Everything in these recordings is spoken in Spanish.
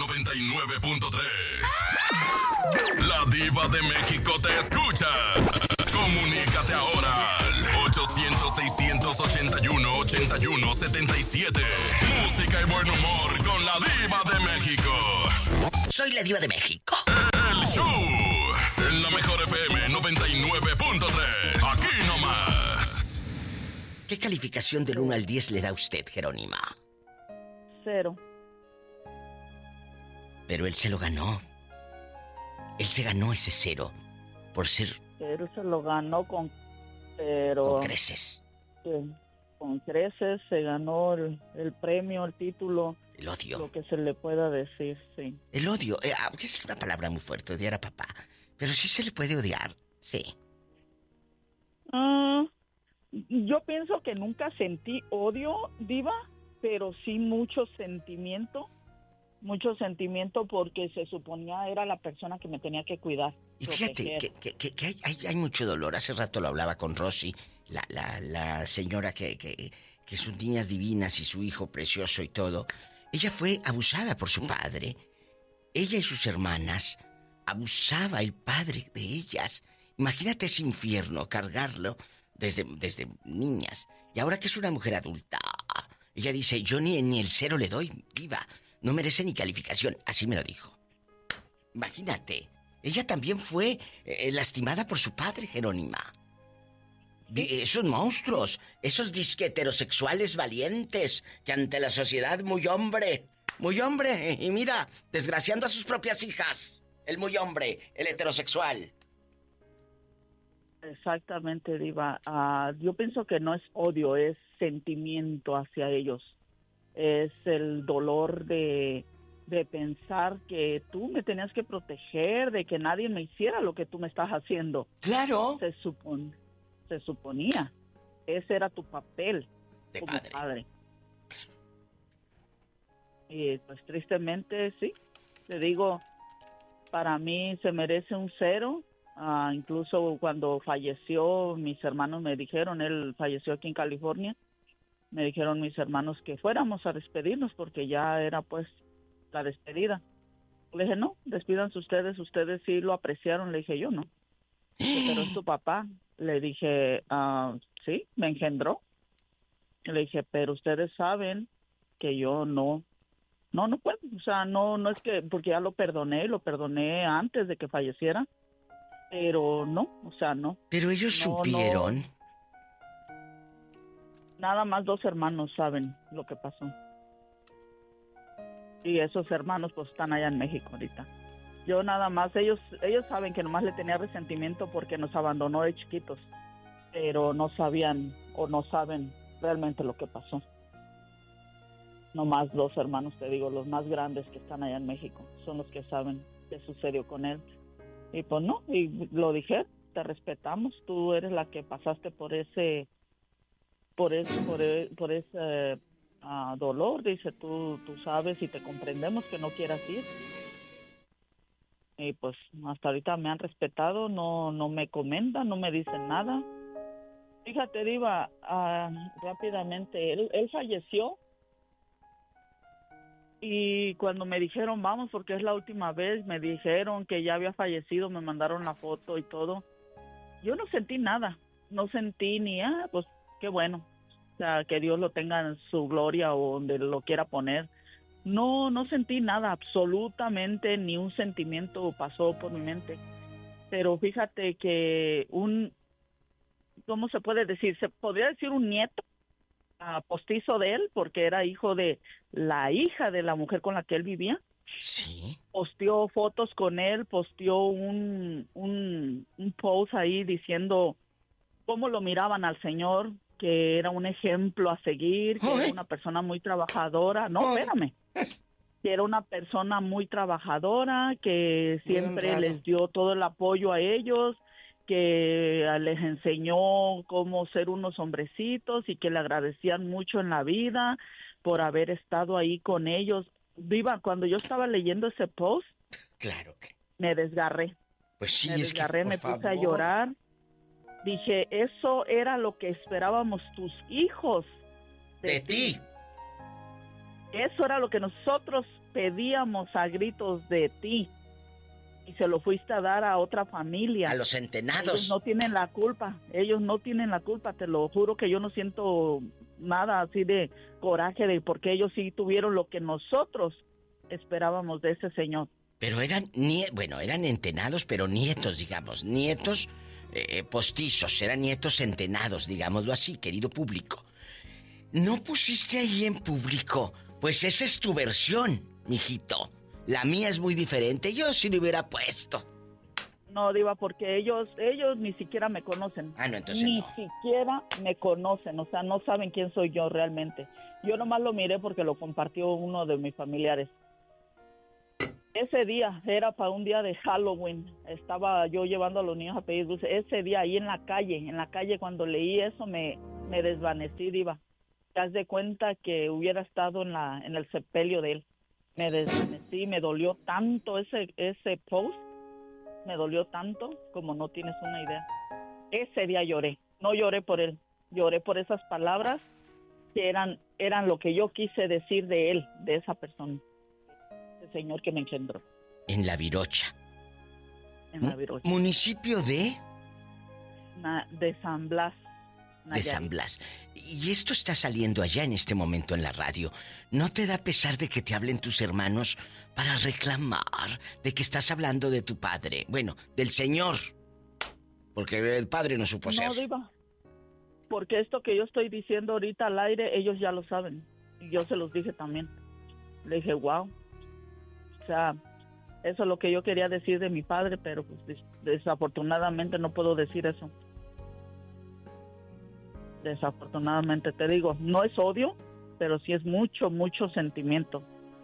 La Diva de México te escucha. Comunícate ahora al 800-681-8177. Música y buen humor con la Diva de México. Soy la Diva de México. El show en la mejor FM 99.3. Aquí nomás. ¿Qué calificación del 1 al 10 le da usted, Jerónima? 0. Pero él se lo ganó. Él se ganó ese 0 por ser... Pero se lo ganó con creces. Con creces se ganó el premio, el título. El odio. Lo que se le pueda decir, sí. El odio, aunque es una palabra muy fuerte, odiar a papá. Pero sí se le puede odiar, sí. Yo pienso que nunca sentí odio, Diva, pero sí mucho sentimiento porque se suponía era la persona que me tenía que cuidar. Y fíjate que hay mucho dolor. Hace rato lo hablaba con Rosy, la señora que son niñas divinas y su hijo precioso y todo. Ella fue abusada por su padre. Ella y sus hermanas abusaba el padre de ellas. Imagínate ese infierno, cargarlo desde niñas. Y ahora que es una mujer adulta, ella dice, yo ni el 0 le doy, Diva. No merece ni calificación, así me lo dijo. Imagínate, ella también fue lastimada por su padre, Jerónima. Esos monstruos, esos disque heterosexuales valientes, que ante la sociedad muy hombre, y mira, desgraciando a sus propias hijas, el muy hombre, el heterosexual. Exactamente, Diva. Yo pienso que no es odio, es sentimiento hacia ellos. Es el dolor de pensar que tú me tenías que proteger, de que nadie me hiciera lo que tú me estás haciendo. Claro. Se suponía. Ese era tu papel de como padre. Y pues tristemente, sí. Te digo, para mí se merece un 0. Incluso cuando falleció, mis hermanos me dijeron, él falleció aquí en California, me dijeron mis hermanos que fuéramos a despedirnos porque ya era pues la despedida. Le dije, no, despídanse ustedes sí lo apreciaron. Le dije, yo no. Pero es tu papá. Le dije, sí, me engendró. Le dije, pero ustedes saben que yo no puedo. O sea, no es que, porque ya lo perdoné antes de que falleciera. Pero no, o sea, no. Pero ellos supieron. Nada más 2 hermanos saben lo que pasó. Y esos hermanos pues están allá en México ahorita. Yo nada más, ellos saben que nomás le tenía resentimiento porque nos abandonó de chiquitos. Pero no sabían o no saben realmente lo que pasó. Nomás 2 hermanos, te digo, los más grandes que están allá en México, son los que saben qué sucedió con él. Y pues no, y lo dije, te respetamos, tú eres la que pasaste por ese dolor, dice, tú sabes y te comprendemos que no quieras ir. Y pues hasta ahorita me han respetado, no me comentan, no me dicen nada. Fíjate, Diva, rápidamente, él falleció. Y cuando me dijeron, vamos, porque es la última vez, me dijeron que ya había fallecido, me mandaron la foto y todo. Yo no sentí nada, no sentí ni, pues qué bueno, o sea, que Dios lo tenga en su gloria o donde lo quiera poner. No sentí nada, absolutamente, ni un sentimiento pasó por mi mente. Pero fíjate que ¿cómo se puede decir? Se podría decir un nieto postizo de él, porque era hijo de la hija de la mujer con la que él vivía. Sí. Posteó fotos con él, posteó un post ahí diciendo cómo lo miraban al señor, que era un ejemplo a seguir, que era una persona muy trabajadora. No, espérame. Que era una persona muy trabajadora, que siempre les dio todo el apoyo a ellos, que les enseñó cómo ser unos hombrecitos y que le agradecían mucho en la vida por haber estado ahí con ellos. Viva, cuando yo estaba leyendo ese post, claro que me desgarré. Pues sí, me desgarré, me puse a llorar. Dije, eso era lo que esperábamos tus hijos de ti. Eso era lo que nosotros pedíamos a gritos de ti. Y se lo fuiste a dar a otra familia. A los entenados. Ellos no tienen la culpa. Ellos no tienen la culpa. Te lo juro que yo no siento nada así de coraje de porque ellos sí tuvieron lo que nosotros esperábamos de ese señor. Pero eran eran entenados, pero nietos, digamos. Nietos postizos. Eran nietos entenados, digámoslo así, querido público. ¿No pusiste ahí en público? Pues esa es tu versión, mijito. La mía es muy diferente. Yo sí lo hubiera puesto. No, Diva, porque ellos ni siquiera me conocen. Ah, no, entonces ni no. siquiera me conocen, o sea, no saben quién soy yo realmente. Yo nomás lo miré porque lo compartió uno de mis familiares. Ese día era para un día de Halloween. Estaba yo llevando a los niños a pedir dulces. Ese día ahí en la calle, cuando leí eso me desvanecí, Diva. Te das de cuenta que hubiera estado en el sepelio de él. Me desvanecí, me dolió tanto ese post, me dolió tanto como no tienes una idea. Ese día lloré, no lloré por él, lloré por esas palabras que eran lo que yo quise decir de él, de esa persona, ese señor que me engendró. En La Virocha. En La Virocha. ¿Municipio de? De San Blas. De San Blas. Y esto está saliendo allá en este momento en la radio. ¿No te da pesar de que te hablen tus hermanos para reclamar de que estás hablando de tu padre? Bueno, del señor. Porque el padre no supo ser. No, Diva. Porque esto que yo estoy diciendo ahorita al aire, ellos ya lo saben. Y yo se los dije también. Le dije, wow. O sea, eso es lo que yo quería decir de mi padre, pero pues desafortunadamente no puedo decir eso. Desafortunadamente, te digo, no es odio, pero sí es mucho sentimiento.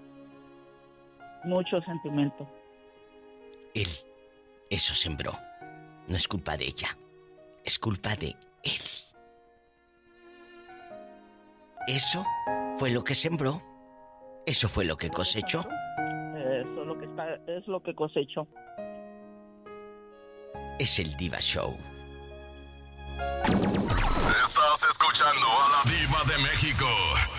Mucho sentimiento. Él, eso sembró. No es culpa de ella, es culpa de él. Eso fue lo que sembró, eso fue lo que cosechó. Eso es lo que cosechó. Es el Diva Show. Estás escuchando a la Diva de México.